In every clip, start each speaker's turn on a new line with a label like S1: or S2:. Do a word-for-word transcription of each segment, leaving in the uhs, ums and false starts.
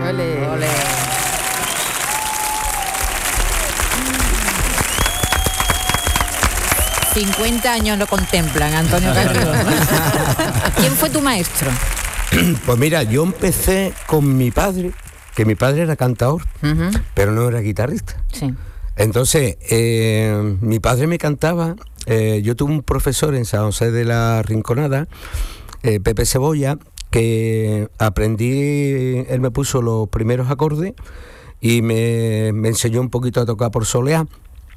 S1: Ole. Ole.
S2: cincuenta años lo contemplan, Antonio Carrillo. ¿Quién fue tu maestro?
S3: Pues mira, yo empecé con mi padre, que mi padre era cantador, uh-huh. pero no era guitarrista.
S2: Sí.
S3: Entonces, eh, mi padre me cantaba. Eh, yo tuve un profesor en San José de la Rinconada, eh, Pepe Cebolla, que aprendí, él me puso los primeros acordes y me, me enseñó un poquito a tocar por soleá.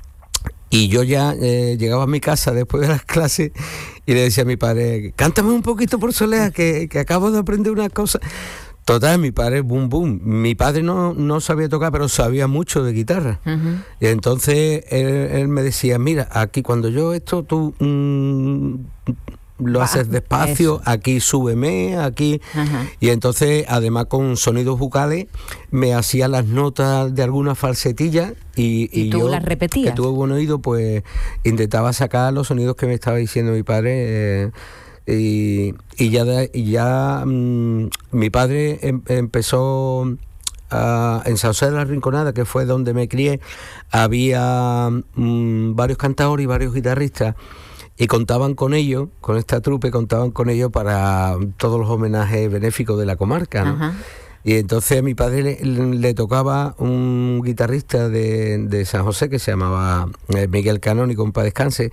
S3: Y yo ya eh, llegaba a mi casa después de las clases y le decía a mi padre, cántame un poquito por soleá, que, que acabo de aprender una cosa. Total, mi padre, boom, boom. Mi padre no, no sabía tocar, pero sabía mucho de guitarra. Uh-huh. Y entonces él, él me decía, mira, aquí cuando yo esto, tú mmm, lo ah, haces despacio, eso. Aquí súbeme, aquí. Uh-huh. Y entonces, además con sonidos vocales, me hacía las notas de alguna falsetilla. Y,
S2: y, y tú
S3: yo,
S2: las repetías.
S3: Que tuve buen oído, pues intentaba sacar los sonidos que me estaba diciendo mi padre. Eh, y, y ya, de, y ya mmm, mi padre em, empezó a, en San José de la Rinconada, que fue donde me crié, había mmm, varios cantadores y varios guitarristas. Y contaban con ellos, con esta trupe, contaban con ellos para todos los homenajes benéficos de la comarca, ¿no? Uh-huh. Y entonces a mi padre le, le tocaba un guitarrista de, de San José que se llamaba Miguel Canónico, en paz descanse.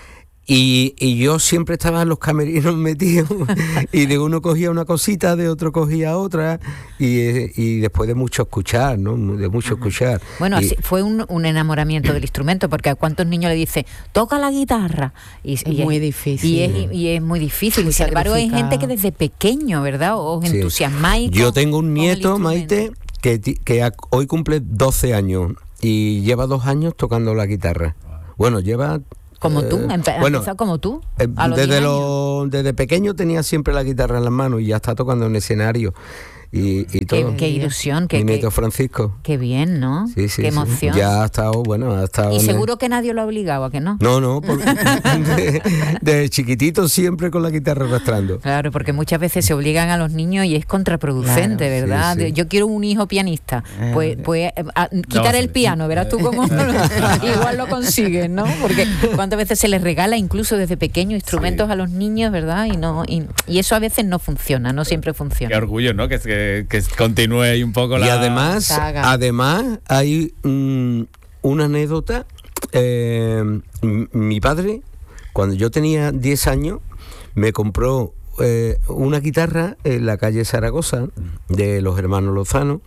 S3: Y, y yo siempre estaba en los camerinos metido y de uno cogía una cosita, de otro cogía otra y, y después de mucho escuchar, ¿no? De mucho uh-huh. escuchar.
S2: Bueno,
S3: y,
S2: así fue un, un enamoramiento del instrumento, porque a cuántos niños le dice toca la guitarra y,
S1: es
S2: y
S1: muy
S2: es,
S1: difícil
S2: y es, y es muy difícil. Sin embargo, hay gente que desde pequeño, ¿verdad? Os sí. entusiasmáis.
S3: Yo tengo un nieto, Maite, que, que hoy cumple doce años y lleva dos años tocando la guitarra. Bueno, lleva...
S2: Como tú, eh, empe-
S3: bueno,
S2: empezó como tú.
S3: Eh, desde, lo, desde pequeño tenía siempre la guitarra en las manos y ya está tocando en escenario y, y todo.
S2: Qué, qué ilusión. Qué,
S3: Mi nieto
S2: qué,
S3: Francisco.
S2: Qué bien, ¿no?
S3: Sí, sí,
S2: qué
S3: sí.
S2: emoción.
S3: Ya ha estado, bueno, ha estado...
S2: Y
S3: en
S2: seguro
S3: el...
S2: que nadie lo ha obligado, ¿a que no?
S3: No, no, porque de, de chiquitito siempre con la guitarra arrastrando.
S2: Claro, porque muchas veces se obligan a los niños y es contraproducente, claro, ¿verdad? Sí, sí. Yo quiero un hijo pianista. Pues, pues a, quitar no, el piano, verás tú cómo igual lo consigues, ¿no? Porque cuántas veces se les regala incluso desde pequeños instrumentos sí. a los niños, ¿verdad? Y no y, y eso a veces no funciona, no siempre funciona.
S4: Qué orgullo, ¿no? Que, que, que continúe ahí un poco la...
S3: Y además, saga. además hay mmm, una anécdota. Eh, m- mi padre, cuando yo tenía diez años, me compró eh, una guitarra en la calle Zaragoza de los hermanos Lozano,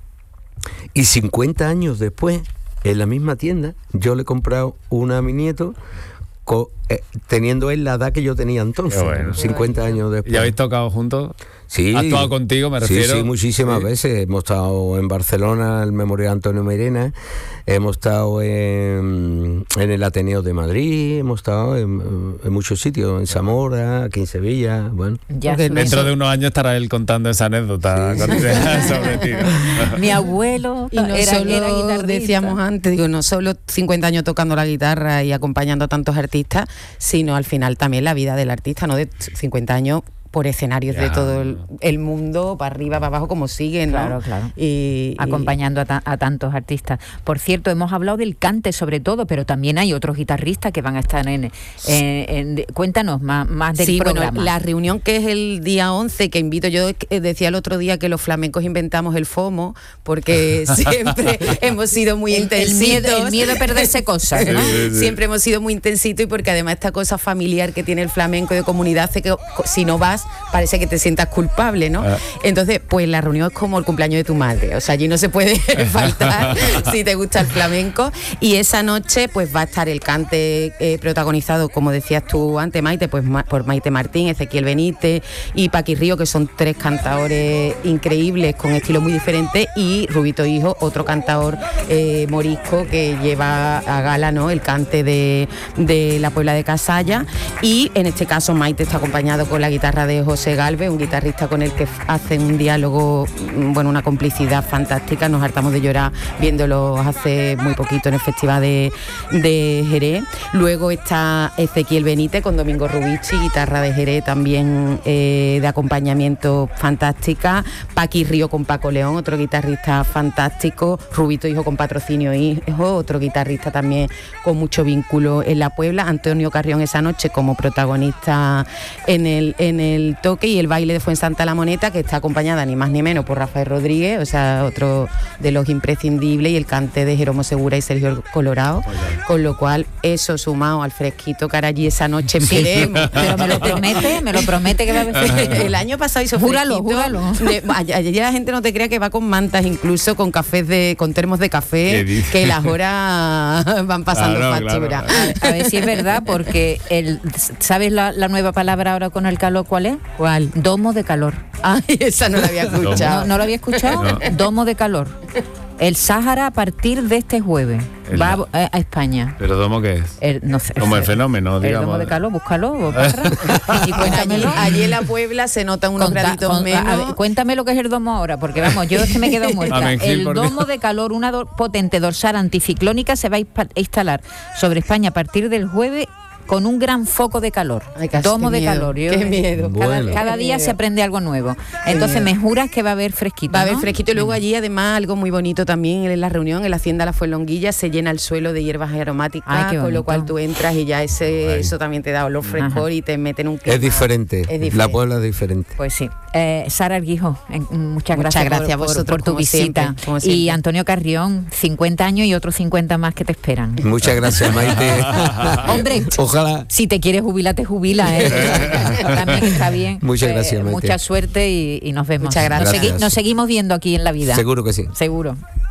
S3: y cincuenta años después, en la misma tienda, yo le he comprado una a mi nieto, co- eh, teniendo él la edad que yo tenía entonces, bueno. cincuenta años después.
S4: ¿Y habéis tocado juntos?
S3: Sí.
S4: ¿Has actuado contigo, me refiero?
S3: Sí, sí, muchísimas sí. veces. Hemos estado en Barcelona, el Memorial Antonio Mairena, hemos estado en, en el Ateneo de Madrid, hemos estado en, en muchos sitios, en Zamora, aquí en Sevilla, bueno.
S4: Ya dentro eso. de unos años estará él contando esa anécdota sí. sobre ti.
S2: Mi abuelo
S1: y no
S2: era,
S1: solo
S2: era guitarrista.
S1: Decíamos antes, digo, no solo cincuenta años tocando la guitarra y acompañando a tantos artistas, sino al final también la vida del artista, ¿no? De cincuenta años por escenarios ya, de todo el, el mundo, para arriba, para abajo, como siguen, ¿no?
S2: Claro, claro.
S1: Y,
S2: acompañando y... a, ta- a tantos artistas. Por cierto, hemos hablado del cante sobre todo, pero también hay otros guitarristas que van a estar en... en, en, en cuéntanos más, más del
S1: sí,
S2: programa.
S1: Bueno, la reunión que es el día once, que invito, yo decía el otro día que los flamencos inventamos el FOMO, porque siempre hemos sido muy
S2: el,
S1: intensitos.
S2: El miedo, el miedo a perderse cosas, ¿no?
S1: Sí, sí, sí. Siempre hemos sido muy intensitos y porque además esta cosa familiar que tiene el flamenco de comunidad hace que si no vas parece que te sientas culpable, ¿no? Ah. Entonces, pues la reunión es como el cumpleaños de tu madre, o sea, allí no se puede faltar si te gusta el flamenco. Y esa noche, pues va a estar el cante eh, protagonizado, como decías tú antes, Maite, pues ma- por Maite Martín, Ezequiel Benítez y Paqui Río, que son tres cantadores increíbles con estilos muy diferentes, y Rubito Hijo, otro cantador eh, morisco que lleva a gala, ¿no?, el cante de, de la Puebla de Casalla. Y en este caso Maite está acompañado con la guitarra de de José Galvez, un guitarrista con el que hacen un diálogo, bueno, una complicidad fantástica. Nos hartamos de llorar viéndolos hace muy poquito en el Festival de, de Jerez. Luego está Ezequiel Benítez con Domingo Rubici, guitarra de Jerez también eh, de acompañamiento fantástica. Paqui Río con Paco León, otro guitarrista fantástico. Rubito Hijo con Patrocinio Hijo, otro guitarrista también con mucho vínculo en la Puebla. Antonio Carrión esa noche como protagonista en el, en el toque, y el baile de Fuensanta La Moneta, que está acompañada ni más ni menos por Rafael Rodríguez, o sea, otro de los imprescindibles, y el cante de Jeromo Segura y Sergio Colorado, con lo cual eso sumado al fresquito que hará allí esa noche, esperemos.
S2: Pero me lo promete, me lo promete que va a haber fresquito.
S1: El año pasado hizo
S2: júralo,
S1: fresquito.
S2: Júralo,
S1: júralo. Allí la gente no te crea que va con mantas, incluso con cafés de, con termos de café, que las horas van pasando
S4: claro,
S1: factura.
S4: Claro.
S2: A, a ver si es verdad, porque el, ¿sabes la, la nueva palabra ahora con el calor cuál es?
S1: ¿Cuál?
S2: Domo de calor.
S1: Ay, esa no la había escuchado.
S2: ¿No, no lo había escuchado? No. Domo de calor. El Sáhara a partir de este jueves el va a, a España.
S4: ¿Pero domo qué es?
S2: El, no sé,
S4: como el fenómeno,
S2: el
S4: digamos.
S2: Domo de calor, búscalo. Y
S1: cuéntamelo. Allí, allí en la Puebla se notan unos Conta, graditos con, menos.
S2: A ver, cuéntame lo que es el domo ahora, porque vamos, yo es que me quedo muerta.
S4: Amengil,
S2: el domo de calor, una do, potente dorsal anticiclónica, se va a instalar sobre España a partir del jueves, con un gran foco de calor.
S1: Ay, casi,
S2: domo de
S1: miedo,
S2: calor. Yo,
S1: qué miedo.
S2: Cada,
S3: Bueno.
S2: cada día
S1: miedo.
S2: se aprende algo nuevo. Entonces me juras que va a haber fresquito.
S1: Va a haber
S2: ¿no?
S1: fresquito, y luego allí además algo muy bonito también en la reunión, en la Hacienda La Fuenlonguilla se llena el suelo de hierbas aromáticas. Ay, con lo cual tú entras y ya ese, eso también te da olor frescor. Ajá. Y te meten un clima.
S3: Es diferente.
S1: Es diferente.
S3: La Puebla es diferente.
S2: Pues sí. Eh, Sara Arguijo, muchas,
S1: muchas
S2: gracias,
S1: gracias
S2: por,
S1: a vosotros
S2: por tu visita.
S1: Siempre, como siempre.
S2: Y Antonio Carrión, cincuenta años y otros cincuenta más que te esperan.
S3: Muchas gracias, Maite.
S2: Hombre,
S3: ojalá.
S2: Si te quieres jubilar, te jubila, ¿eh? También está bien.
S3: Muchas
S2: eh,
S3: gracias, Maite.
S2: Mucha suerte y, y nos vemos.
S1: Muchas gracias.
S2: Nos, segui- nos seguimos viendo aquí en la vida.
S3: Seguro que sí.
S2: Seguro.